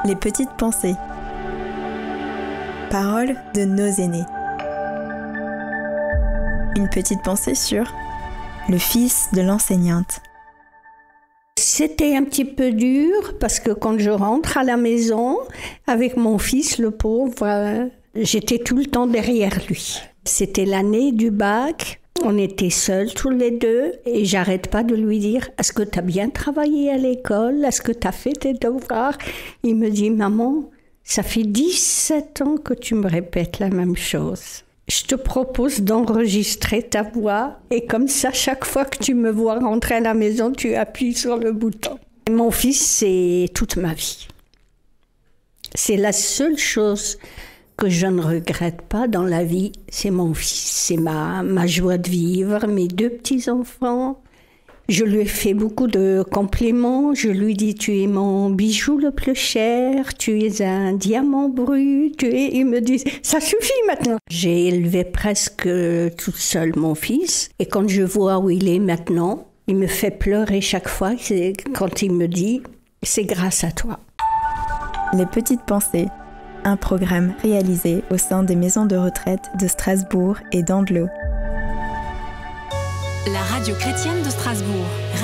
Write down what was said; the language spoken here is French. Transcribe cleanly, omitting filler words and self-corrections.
Les petites pensées. Paroles de nos aînés. Une petite pensée sur le fils de l'enseignante. C'était un petit peu dur parce que quand je rentre à la maison avec mon fils, le pauvre, j'étais tout le temps derrière lui. C'était l'année du bac. On était seuls tous les deux et j'arrête pas de lui dire « Est-ce que tu as bien travaillé à l'école? Est-ce que tu as fait tes devoirs ?» Il me dit « Maman, ça fait 17 ans que tu me répètes la même chose. Je te propose d'enregistrer ta voix et comme ça, chaque fois que tu me vois rentrer à la maison, tu appuies sur le bouton. » Mon fils, c'est toute ma vie. C'est la seule chose que je ne regrette pas dans la vie, c'est mon fils. C'est ma joie de vivre, mes 2 petits-enfants. Je lui ai fait beaucoup de compliments. Je lui dis, tu es mon bijou le plus cher, tu es un diamant brut. Il me dit, ça suffit maintenant. J'ai élevé presque toute seule mon fils. Et quand je vois où il est maintenant, il me fait pleurer chaque fois quand il me dit, c'est grâce à toi. Les petites pensées. Un programme réalisé au sein des maisons de retraite de Strasbourg et d'Andlau. La radio chrétienne de Strasbourg.